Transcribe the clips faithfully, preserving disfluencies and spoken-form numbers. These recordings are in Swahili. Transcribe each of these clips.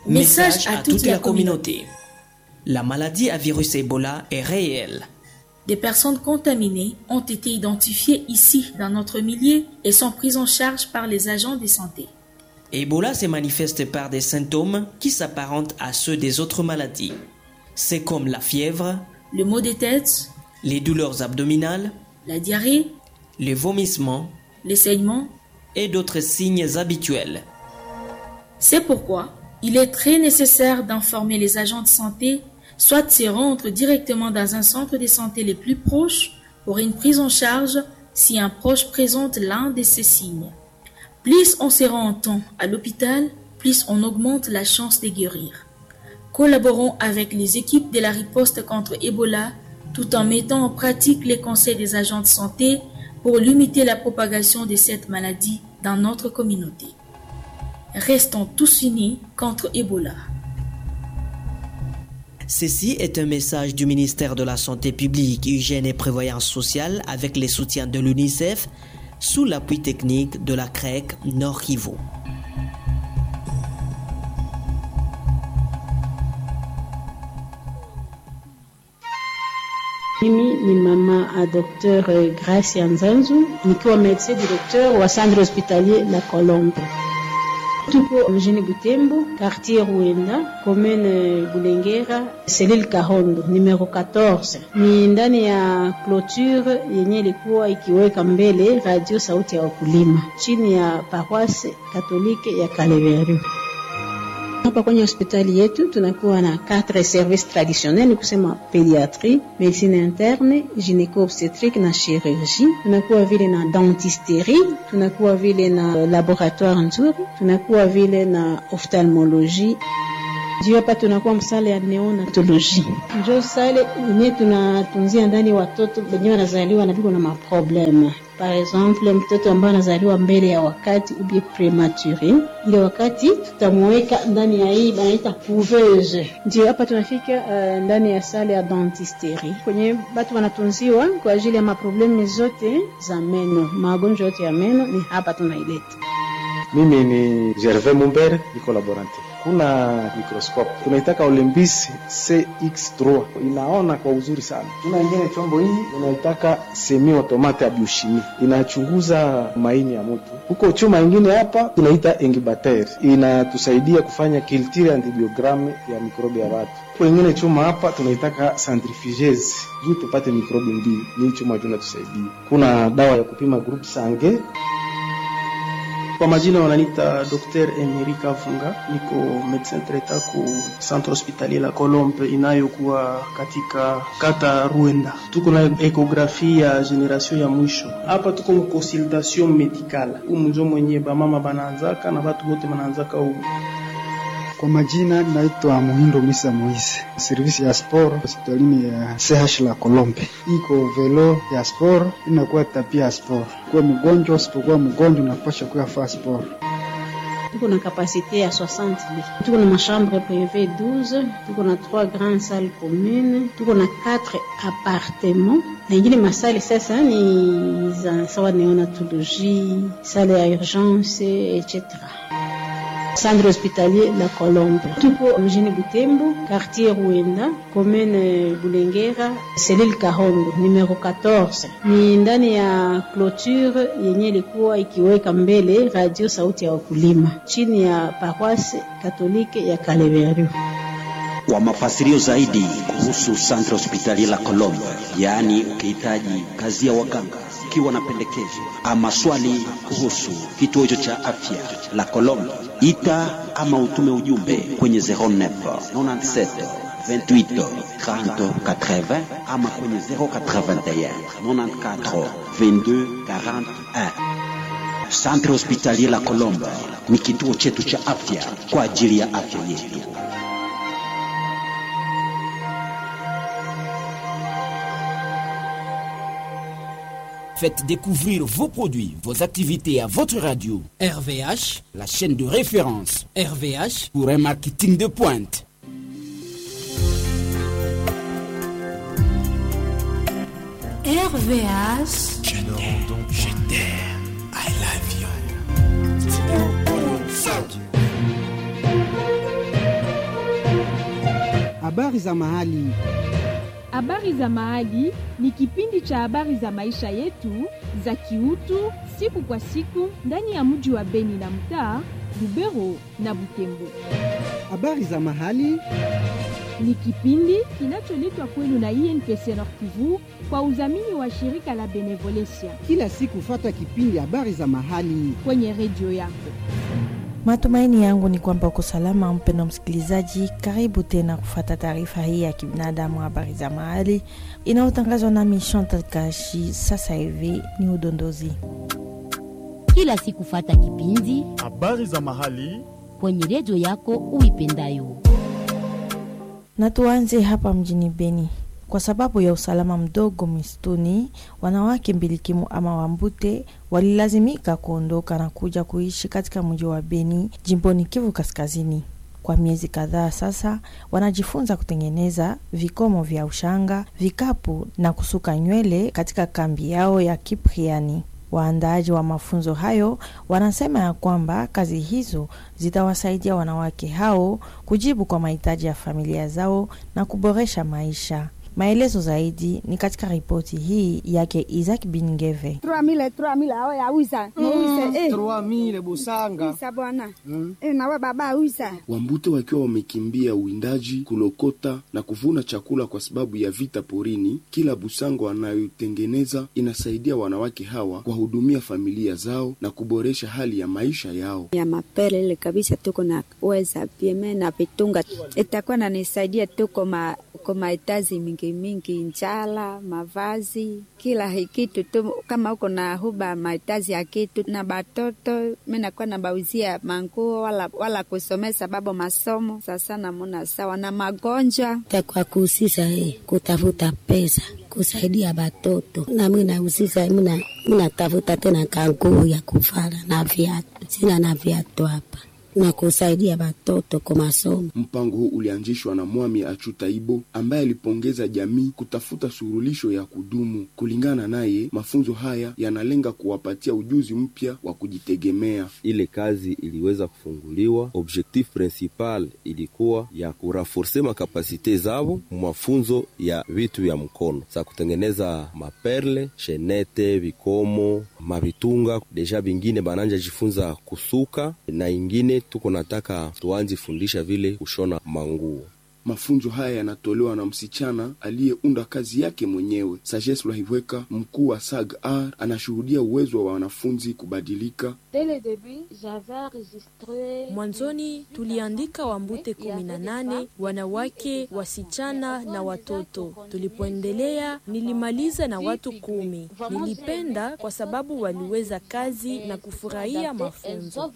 Message à toute la communauté. La maladie à virus Ebola est réelle. Des personnes contaminées ont été identifiées ici dans notre milieu et sont prises en charge par les agents de santé. Ebola se manifeste par des symptômes qui s'apparentent à ceux des autres maladies. C'est comme la fièvre, le maux de tête, les douleurs abdominales, la diarrhée, les vomissements, les saignements et d'autres signes habituels. C'est pourquoi il est très nécessaire d'informer les agents de santé, soit de se rendre directement dans un centre de santé les plus proches pour une prise en charge si un proche présente l'un de ces signes. Plus on se rend en temps à l'hôpital, plus on augmente la chance de guérir. Collaborons avec les équipes de la riposte contre Ebola tout en mettant en pratique les conseils des agents de santé pour limiter la propagation de cette maladie dans notre communauté. Restons tous unis contre Ebola. Ceci est un message du ministère de la Santé publique, Hygiène et Prévoyance sociale avec les soutiens de l'UNICEF sous l'appui technique de la C R E C Nord Kivu. Mimi ni mama a Docteur Gracia Nzanzu, nikiwa médecin directeur wa centre hospitalier La Colombe. Tuko mjini Butembo, quartier Ruenda, commune Bulengera, cellule Kahondo, numero quatorze. Ni ndani ya clôture yenye ilikuwa ikiweka mbele radio sauti ya wakulima, chini ya paroisse katolike ya Kaleveru. Hapa kwenye hospitali yetu tunakuwa na quatre services traditionnels, ni kusema pédiatrie, médecine interne, gynéco-obstétrique na chirurgie. Tunakuwa vile na dentisterie, tunakuwa vile na laboratoire nzuri, tunakuwa vile na ophtalmologie. Ndio hapa tunakuwa msale ya neonatologie. Ndio sale yenye tunatunzia ndani watoto wenye wanazaliwa na biko na maprobleme. Par exemple, mtoto ambaye anazaliwa mbele ya wakati ubie prematuré, ile wakati tutamweka ndani ya hii banaita couveuse. Ndio hapa tunafika uh, ndani ya sale ya dentisterie kwenye watu wanatunziwa kwa ajili ya maprobleme zote za meno, magonjwa yote ya meno ni hapa tunaileta. Mimi ni Gervais Mumbere, ni collaborante. Kuna microscope tunaitaka Olympus C X three, inaona kwa uzuri sana. Tuna nyingine chombo hii tunaitaka semi automate ya biochimie, inachunguza maini ya mtu. Huko chuma nyingine hapa tunaita incubator, inatusaidia kufanya culture antibiogramme ya mikrobi ya watu. Kwa nyingine chuma hapa tunaitaka centrifugeuse, juu tupate mikrobi mbili. Ni chuma tunatusaidia. Kuna dawa ya kupima group sange. Kwa majina wananiita Docteur Emery Kafunga, niko médecin traitant ku centre hospitalier La Colombe inayokuwa katika kata Ruenda. Tuko na ekografi ya generation ya mwisho. Hapa tuko mu consultation medicale. Umunjo mwenye ba mama banaanzaka na watu wote banaanzaka huko. Kwa majina naitwa Muhindo Misa Moise. Servisi ya sport hospitalini ya C H La Colombe. Iko velo ya sport, inakuwa tapia ya sport. Kwa mgonjwa, usipokuwa mgonjwa unapaswa kuwa fast sport. Tuko na capacité ya soixante lits. Tuko na machambre privée douze, tuko na trois grandes salles communes, tuko na quatre appartements. Na ingine masali sasa ni za sawa neonatologie, salle ya urgence, et cetera. Centre hospitalier La Colombe. Tuko mjini Butembo, quartier Ruenda, commune Bulengera, cellule Kahondo, numero quatorze. Ni ndani ya clôture yenye ilikuwa ikiweka mbele radio sauti ya wakulima, chini ya paroisse katolike ya Kaleveru. Kwa mafasirio zaidi kuhusu Centre Hospitalier La Colombe, yaani ukihitaji kazi ya waganga, ukiwa na pendekezo ama swali kuhusu kituo hicho cha afya La Colombe, ita ama utume ujumbe kwenye zero neuf quatre-vingt-sept vingt-huit trente quatre-vingts ama kwenye zero quatre-vingt-un quatre-vingt-quatre vingt-deux quarante-et un. Centre Hospitalier La Colombe ni kituo chetu cha afya kwa ajili ya afya yetu. Faites découvrir vos produits, vos activités à votre radio. R V H, la chaîne de référence. R V H pour un marketing de pointe. R V H. Je t'aime, je t'aime, I love you. habari za mahali. Habari za mahali ni kipindi cha habari za maisha yetu za kiutu siku kwa siku ndani ya mji wa Beni na mtaa Lubero na Butembo. Habari za mahali ni kipindi kinacholetwa kwenu na I N P C Nord Kivu kwa udhamini wa shirika la Benevolencia. Kila siku fata kipindi habari za mahali kwenye redio yako. Matumaini yangu ni kwamba uko salama mpendwa msikilizaji. Karibu tena kufuata taarifa hii ya kibinadamu habari za mahali inayotangazwa na Chantal Kashi. Sasa hivi ni udondozi. Kila siku fata kipindi habari za mahali kwenye redio yako uipendayo. Na tuanze hapa mjini Beni. Kwa sababu ya usalama mdogo msituni, wanawake mbilikimu ama Wambute walilazimika kuondoka na kuja kuishi katika mji wa Beni, jimboni Kivu Kaskazini. Kwa miezi kadhaa sasa, wanajifunza kutengeneza vikomo vya ushanga, vikapu na kusuka nywele katika kambi yao ya Kipriani. Waandaaji wa mafunzo hayo wanasema ya kwamba kazi hizo zitawasaidia wanawake hao kujibu kwa mahitaji ya familia zao na kuboresha maisha. Maelezo zaidi ni katika ripoti hii yake Isaac Bingeve. trois mille trois mille hao ya uza. Eh trois mille busanga. Uza bwana. Mm. Eh na wewe baba uza. Wambute wakiwa wamekimbia uwindaji, kulokota na kuvuna chakula kwa sababu ya vita porini. Kila busanga wanayotengeneza inasaidia wanawake hawa kuhudumia familia zao na kuboresha hali ya maisha yao. Ya mapele ile kabisa tuko na uweza pieme na pitunga. Itakuwa inanisaidia tuko ma kwa mahitaji mingi mingi, njala, mavazi, kila kitu tu. Kama uko na huba mahitaji ya kitu na batoto, mimi nakuwa na bauzia manguo wala wala kusomea sababu masomo sasa na muna sawa na magonjwa. Kwa kuhusisha eh kutafuta pesa kusaidia batoto, na mimi nahusisha mimi mimi tafuta tena kanguo ya kuvaa na viatu. Sina na viatu hapa na kusaidia batoto kwa masomo. Mpango huu ulianzishwa na Mwami Achutaibo ambaye alipongeza jamii kutafuta suluhisho ya kudumu. Kulingana naye, mafunzo haya yanalenga kuwapatia ujuzi mpya wa kujitegemea. Ile kazi iliweza kufunguliwa, objectif principal ilikuwa ya kuraforce makapasite zao, mafunzo ya vitu ya mkono. Sa kutengeneza maperle, chenete, vikomo, mavitunga. Deja bingine bananja jifunza kusuka na ingine tuko nataka tuanze fundisha vile kushona manguo. Mafunzo haya yanatolewa na msichana aliyeunda kazi yake mwenyewe. Sages Lwahivweka, mkuu wa S A G R, anashuhudia uwezo wa wanafunzi kubadilika. Mwanzoni tuliandika Wambute kumi na nane, wanawake, wasichana na watoto. Tulipoendelea nilimaliza na watu kumi. Nilipenda kwa sababu waliweza kazi na kufurahia mafunzo.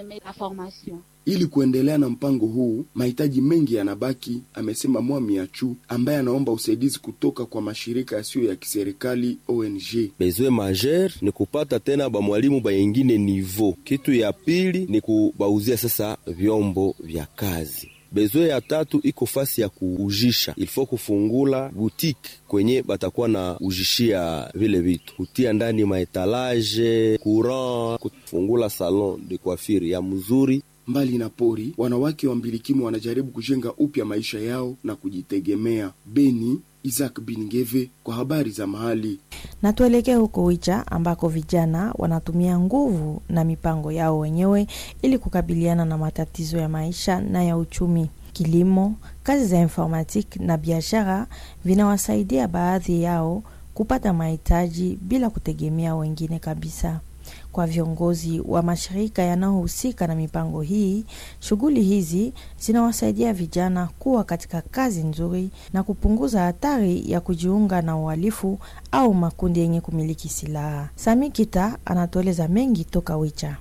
Ili kuendelea na mpango huu, mahitaji mengi yanabaki, amesema Mwami Achu, ambaye anaomba usaidizi kutoka kwa mashirika yasiyo ya kiserikali O N G. Bezwe majeur ni kupata tena ba mwalimu ba yengine niveau. Kitu ya pili ni kubauzia sasa vyombo vya kazi. Bezwe ya tatu iko fasi ya kuujisha. Ilifo kufungula boutique kwenye batakuwa na ujishia vile vitu. Kutia ndani maetalage, courant, kufungula salon de coiffure ya mzuri. Mbali na pori, wanawake wa mbilikimu wanajaribu kujenga upya maisha yao na kujitegemea. Beni, Isaac Bingeve kwa habari za mahali. Na tuelekee huko Wicha ambako vijana wanatumia nguvu na mipango yao wenyewe ili kukabiliana na matatizo ya maisha na ya uchumi. Kilimo, kazi za informatik na biashara vinawasaidia baadhi yao kupata mahitaji bila kutegemea wengine kabisa. Kwa viongozi wa mashirika yanayohusika na mipango hii, shughuli hizi zinawasaidia vijana kuwa katika kazi nzuri na kupunguza hatari ya kujiunga na uhalifu au makundi yenye kumiliki silaha. Samikita anatueleza mengi toka Wicha.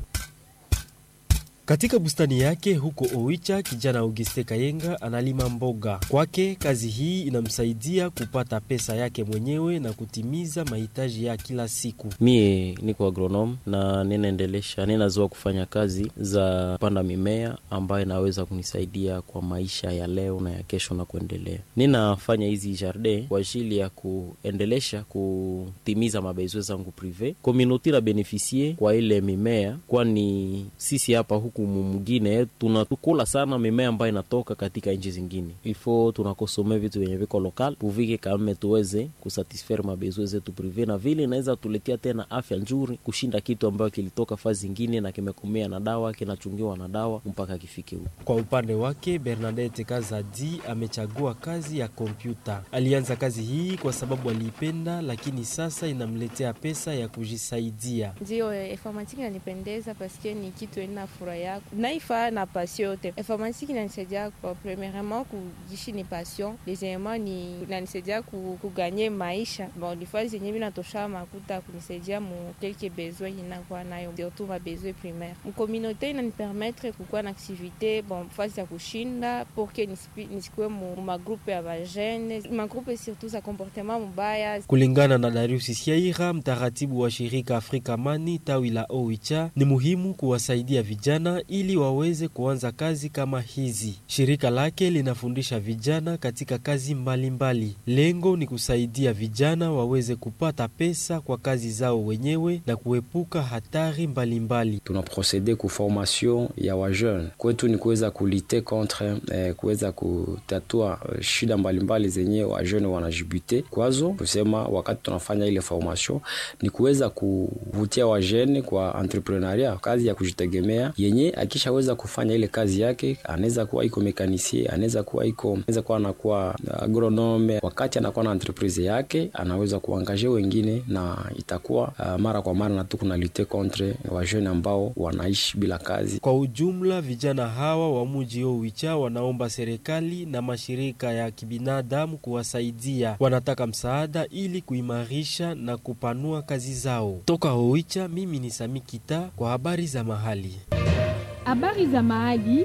Katika bustani yake huko Owicha, kijana Auguste Kayenga analima mboga. Kwake kazi hii inamsaidia kupata pesa yake mwenyewe na kutimiza mahitaji ya kila siku. Mie niko agronome na ninaendelesha, ninazoea kufanya kazi za panda mimea ambayo inaweza kunisaidia kwa maisha ya leo na ya kesho na kuendelea. Ninafanya hizi jardin kwa ajili ya kuendelesha kutimiza mabezo zangu privé. Community na beneficier kwa ile mimea, kwani sisi hapa huko huku mwingine tunatukula sana mimea ambayo inatoka katika nchi zingine. Ifo tunakosome vitu vyenye viko lokal puvike kama tuweze kusatisfaire mabezo zetu privé, na vile inaweza tuletea tena afya nzuri kushinda kitu ambacho kilitoka fazi zingine na kimekomea na dawa, kinachungiwa na dawa mpaka kifike huko. Kwa upande wake Bernadette Kazadi amechagua kazi ya kompyuta. Alianza kazi hii kwa sababu alipenda, lakini sasa inamletea pesa ya kujisaidia. Ndio informatique inanipendeza paske ni kitu ina furaha yako. Naifa na passion yote. Informatique inanisaidia kwa premièrement kujishi ni passion, deuxièmement ni inanisaidia kuganye maisha. Bon, des fois zenyewe natosha makuta kunisaidia mu quelques besoins inakuwa nayo, surtout ma besoin primaire. Mu communauté inanipermettre kukuwa na activité bon fasi ya kushinda pour que nisikue mu ma groupe ya bajene, ma groupe surtout za comportement mbaya. Kulingana na Darius Siaira, mtaratibu wa shirika Afrika Mani tawi la Oicha, ni muhimu kuwasaidia vijana ili waweze kuanza kazi kama hizi. Shirika lake linafundisha vijana katika kazi mbalimbali mbali. Lengo ni kusaidia vijana waweze kupata pesa kwa kazi zao wenyewe na kuepuka hatari mbalimbali. Tuna procede ku formation ya wa jeune. Kwetu ni kuweza kulite contre eh, kuweza kutatua shida mbalimbali zenye wa jeune wanajibute kwazo. Kusema wakati tunafanya ile formation ni kuweza kuvutia wa jeune kwa entrepreneuria, kazi ya kujitegemea yenye akishaweza kufanya ile kazi yake anaweza kuwa iko mekanisie, anaweza kuwa iko anaweza kuwa anakuwa agronome. Wakati anakuwa na entreprise yake anaweza kuangaje wengine na itakuwa uh, mara kwa mara na tukuna lite contre wa jeune ambao wanaishi bila kazi. Kwa ujumla vijana hawa wa mji Oicha wanaomba serikali na mashirika ya kibinadamu kuwasaidia. Wanataka msaada ili kuimarisha na kupanua kazi zao. Toka Oicha, mimi ni Samikita kwa habari za mahali. Habari za mahali